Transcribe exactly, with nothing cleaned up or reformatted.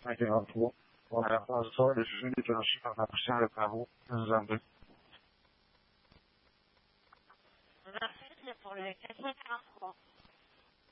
cinquante-trois. Pour la passeport, le jugement déclenché par la poussière de travaux, soixante-deux. Merci, c'est pour le quatre cent quarante-trois.